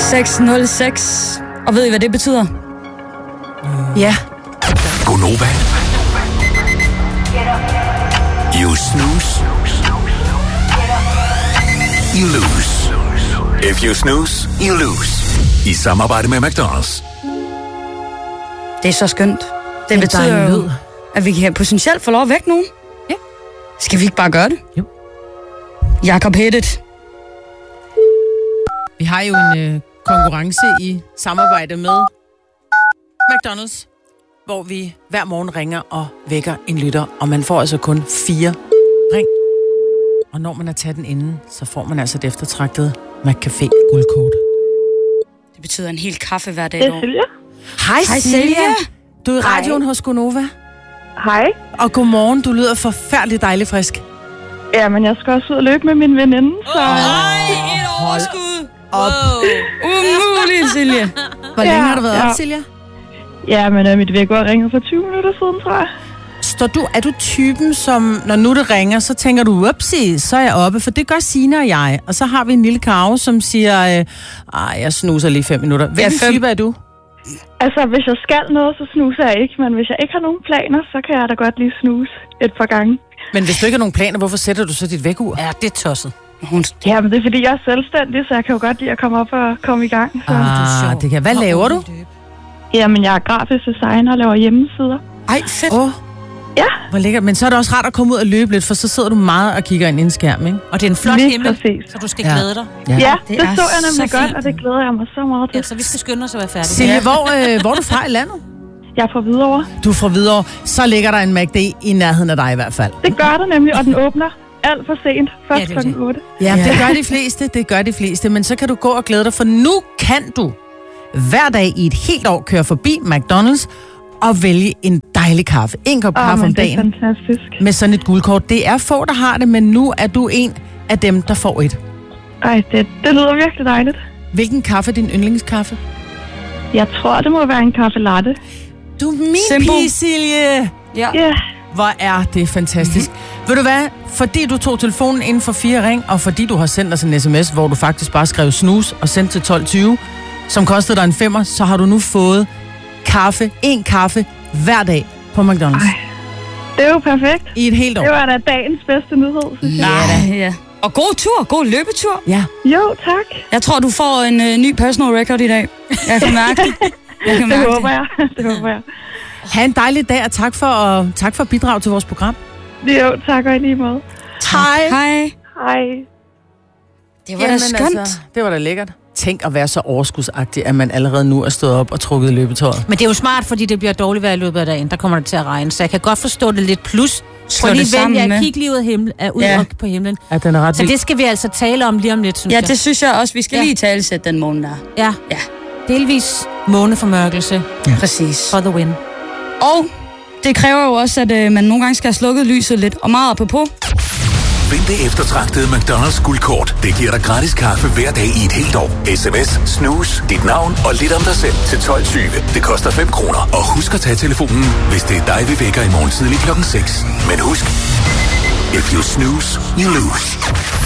606. Og ved I, hvad det betyder? Ja. Gonova. You snooze. You lose. If you snooze, you lose. I samarbejde med McDonald's. Det er så skønt. Det betyder jo, at vi kan potentielt få lov at vække nogen. Ja. Skal vi ikke bare gøre det? Jo. Jakob Heddet. Vi har jo en konkurrence i samarbejde med McDonald's, hvor vi hver morgen ringer og vækker en lytter, og man får altså kun 4 ring. Og når man har taget den inden, så får man altså et eftertragtet McCafé guldkort. Det betyder en hel kaffe hver dag. Det er Silja. Hej Silja. Du er i radioen hos Gonova. Hej. Og godmorgen, du lyder forfærdeligt dejligt frisk. Ja, men jeg skal også ud og løbe med min veninde, så... Et overskud! Op. Umuligt, Silje. Hvor længe har du været op, Silja? Ja, men mit vækord ringede for 20 minutter siden, tror jeg. Er du typen, som når nu det ringer, så tænker du, upsi, så er jeg oppe, for det gør Signe og jeg. Og så har vi en lille Karo, som siger, jeg snuser lige 5 minutter. Hvilken type er du? Altså, hvis jeg skal noget, så snuser jeg ikke. Men hvis jeg ikke har nogen planer, så kan jeg da godt lige snuse et par gange. Men hvis du ikke har nogen planer, hvorfor sætter du så dit vækkeur? Ja, det er tosset. Ja, men det er fordi, jeg er selvstændig, så jeg kan jo godt lide at komme op og komme i gang. Så. Det kan. Hvad laver du? Jamen, jeg er grafisk designer og laver hjemmesider. Ej, fedt. Ja. Hvor lækkert. Men så er det også rart at komme ud og løbe lidt, for så sidder du meget og kigger ind i en skærm, ikke? Og det er en flot Lige himmel, præcis. så du skal glæde dig. Ja, det så jeg nemlig godt, og det glæder jeg mig så meget til. Ja, så vi skal skynde os at være færdige. Silje, hvor er du fra i landet? Jeg er fra Hvidovre. Du er fra Hvidovre. Så ligger der en McD i nærheden af dig i hvert fald. Det gør der nemlig, og den åbner alt for sent. Først klokken 8. Ja, det gør de fleste. Men så kan du gå og glæde dig, for nu kan du hver dag i et helt år køre forbi McDonald's og vælge en dejlig kaffe. En kop kaffe om dagen. Det er fantastisk. Med sådan et guldkort. Det er få, der har det, men nu er du en af dem, der får et. Ej, det lyder virkelig dejligt. Hvilken kaffe er din yndlingskaffe? Jeg tror, det må være en kaffe latte. Du er min pige, Silje. Ja. Hvor er det fantastisk. Ved du hvad? Fordi du tog telefonen inden for 4 ring, og fordi du har sendt os en sms, hvor du faktisk bare skrev snus og sendt til 12.20, som kostede dig en 5'er, så har du nu fået en kaffe hver dag på McDonald's. Ej, det er jo perfekt. I et helt år. Det var da dagens bedste nyhed, synes jeg. Ja. Og god løbetur. Ja. Jo, tak. Jeg tror, du får en ny personal record i dag. Jeg kan mærke det. Det håber jeg. Ha' en dejlig dag, og tak for at bidrage til vores program. Jo, tak og i lige måde. Hej. Det var da skønt. Altså, det var da lækkert. Tænk at være så overskudsagtig, at man allerede nu er stået op og trukket løbetøjet. Men det er jo smart, fordi det bliver dårligt vejr i løbet af dagen. Der kommer det til at regne, så jeg kan godt forstå det lidt plus. Fordi vælge at kigge lige ud på himlen. Ja, den er ret så det skal vi altså tale om lige om lidt, synes jeg. Ja, det synes jeg også. Vi skal lige talesætte den måne der. Ja. Delvis måneformørkelse. Ja. Præcis. For the win. Og det kræver jo også, at man nogle gange skal have slukket lyset lidt. Og meget apropos. Vind det eftertragtede McDonald's guldkort. Det giver dig gratis kaffe hver dag i et helt år. SMS, snus, dit navn og lidt om dig selv til 12.20. Det koster 5 kroner. Og husk at tage telefonen, hvis det er dig, vi vækker i morgen tidlig klokken 6. Men husk, if you snooze, you lose.